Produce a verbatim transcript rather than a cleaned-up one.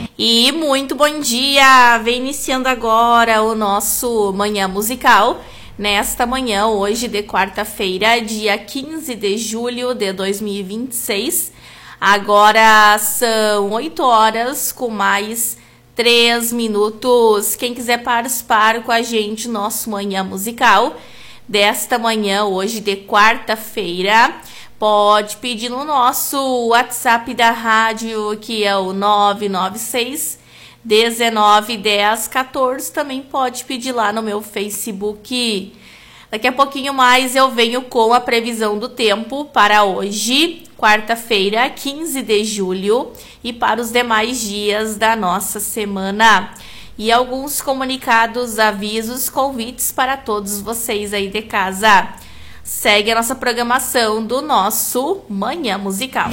E muito bom dia! Vem iniciando agora o nosso Manhã Musical. Nesta manhã, hoje de quarta-feira, dia quinze de julho de dois mil e vinte e seis. Agora são oito horas com mais três minutos. Quem quiser participar com a gente, nosso Manhã Musical desta manhã, hoje de quarta-feira, pode pedir no nosso WhatsApp da rádio, que é o nove nove seis, dezenove, dez, quatorze. Também pode pedir lá no meu Facebook. Daqui a pouquinho mais eu venho com a previsão do tempo para hoje, quarta-feira, quinze de julho, e para os demais dias da nossa semana. E alguns comunicados, avisos, convites para todos vocês aí de casa. Segue a nossa programação do nosso Manhã Musical.